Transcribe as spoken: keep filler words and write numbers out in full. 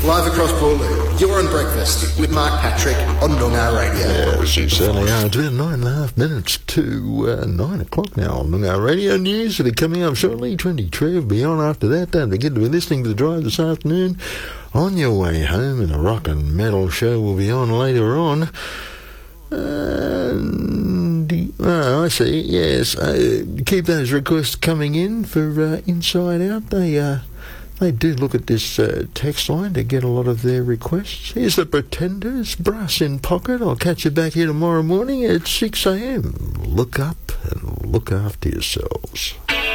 Live across Boorloo, you're on Breakfast with Mark Patrick on Noongar Radio. Yes, you certainly are. It's about nine and a half minutes to uh, nine o'clock now on Noongar Radio. News will be coming up shortly. twenty-three will be on after that. Don't forget to be listening to The Drive this afternoon. On your way home, and a rock and metal show will be on later on. And, oh, I see, yes. Uh, keep those requests coming in for uh, Inside Out. They uh, they do look at this uh, text line to get a lot of their requests. Here's the Pretenders, Brass in Pocket. I'll catch you back here tomorrow morning at six a.m. Look up and look after yourselves.